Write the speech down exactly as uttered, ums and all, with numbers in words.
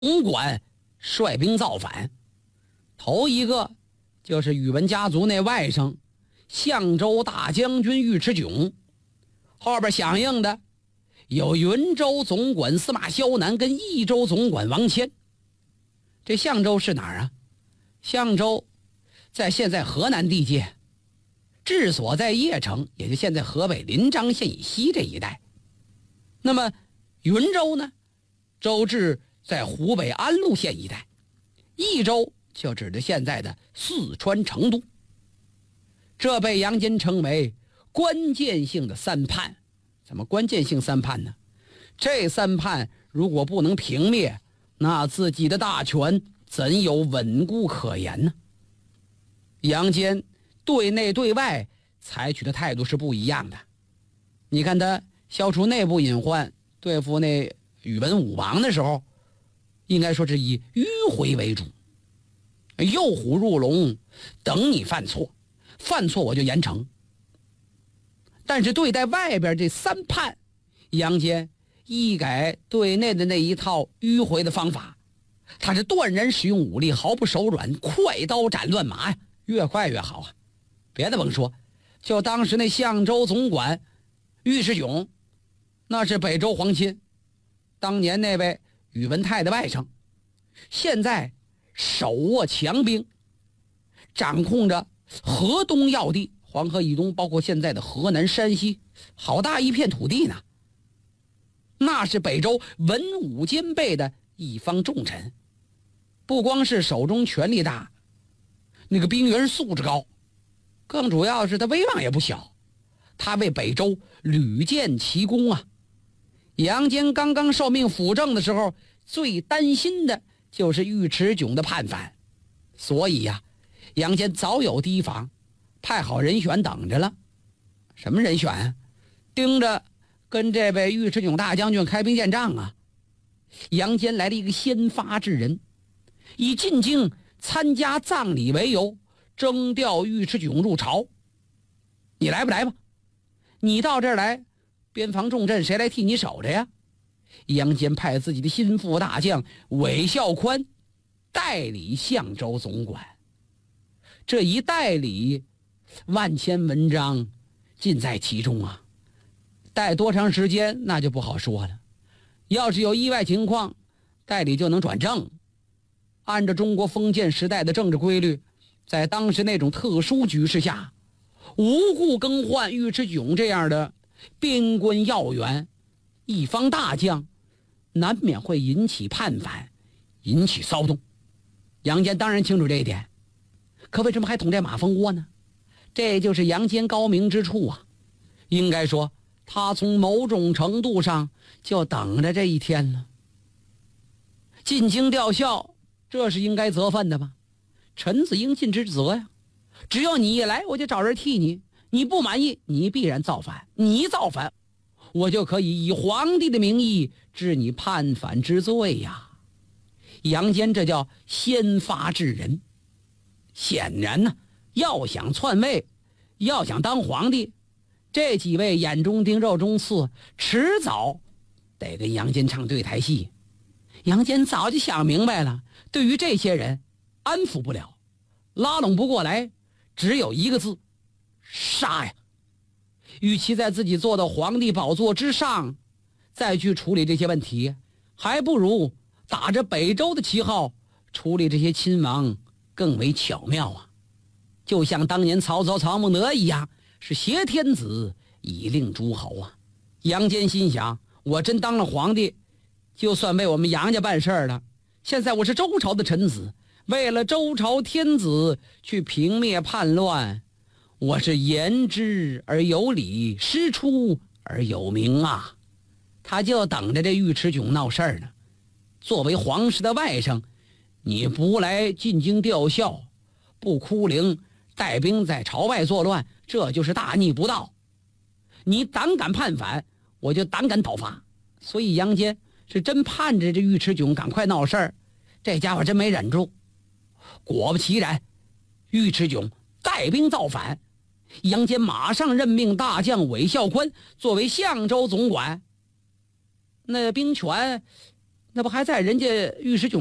总管率兵造反，头一个就是宇文家族那外甥相州大将军尉迟迥，后边响应的有云州总管司马萧南跟益州总管王谦。这相州是哪儿啊？相州在现在河南地界，治所在邺城，也就现在河北临漳县以西这一带。那么云州呢，州治在湖北安陆县一带，益州就指的现在的四川成都。这被杨坚称为关键性的三叛。怎么关键性三叛呢？这三叛如果不能平灭，那自己的大权怎有稳固可言呢？杨坚对内对外采取的态度是不一样的。你看他消除内部隐患，对付那宇文武王的时候，应该说是以迂回为主，诱虎入笼，等你犯错，犯错我就严惩。但是对待外边这三叛，杨坚一改对内的那一套迂回的方法，他是断然使用武力，毫不手软，快刀斩乱麻呀，越快越好啊！别的甭说，就当时那相州总管尉迟迥，那是北周皇亲，当年那位宇文泰的外甥，现在手握强兵，掌控着河东要地，黄河以东包括现在的河南、山西，好大一片土地呢。那是北周文武兼备的一方重臣，不光是手中权力大，那个兵员素质高，更主要是他威望也不小，他为北周屡建奇功啊。杨坚刚刚受命辅政的时候，最担心的就是尉迟迥的叛反，所以呀、啊，杨坚早有提防，派好人选等着了。什么人选啊？盯着跟这位尉迟迥大将军开兵见仗啊。杨坚来了一个先发制人，以进京参加葬礼为由，征调尉迟迥入朝。你来不来吧？你到这儿来，边防重镇谁来替你守着呀？杨坚派自己的心腹大将韦孝宽代理相州总管。这一代理，万千文章尽在其中啊。待多长时间那就不好说了，要是有意外情况，代理就能转正。按照中国封建时代的政治规律，在当时那种特殊局势下，无故更换尉迟迥这样的边关要员，一方大将，难免会引起叛反，引起骚动。杨坚当然清楚这一点，可为什么还捅这马蜂窝呢？这就是杨坚高明之处啊。应该说他从某种程度上就等着这一天了。进京吊孝，这是应该责分的吧？臣子应尽之责呀。只要你一来，我就找人替你，你不满意，你必然造反，你一造反，我就可以以皇帝的名义治你叛反之罪呀。杨坚这叫先发制人。显然呢，要想篡位，要想当皇帝，这几位眼中钉肉中刺，迟早得跟杨坚唱对台戏。杨坚早就想明白了，对于这些人安抚不了，拉拢不过来，只有一个字：杀呀！与其在自己坐到皇帝宝座之上再去处理这些问题，还不如打着北周的旗号处理这些亲王更为巧妙啊。就像当年曹操曹孟德一样，是挟天子以令诸侯啊。杨坚心想，我真当了皇帝，就算为我们杨家办事了，现在我是周朝的臣子，为了周朝天子去平灭叛乱，我是言之而有理，师出而有名啊。他就等着这尉迟迥闹事儿呢。作为皇室的外甥，你不来进京吊孝，不哭灵，带兵在朝外作乱，这就是大逆不道。你胆敢叛反，我就胆敢讨伐。所以杨坚是真盼着这尉迟迥赶快闹事儿，这家伙真没忍住。果不其然，尉迟迥带兵造反，杨坚马上任命大将韦孝宽作为相州总管。那兵权那不还在人家尉迟迥